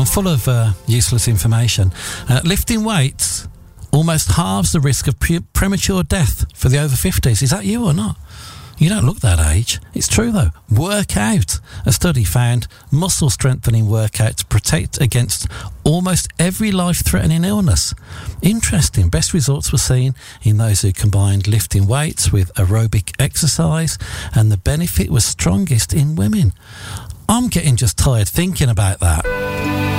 I'm full of useless information. Lifting weights almost halves the risk of premature death for the over 50s. Is that you or not? You don't look that age. It's true though. Work out. A study found muscle strengthening workouts protect against almost every life-threatening illness. Interesting. Best results were seen in those who combined lifting weights with aerobic exercise, and the benefit was strongest in women. I'm getting just tired thinking about that.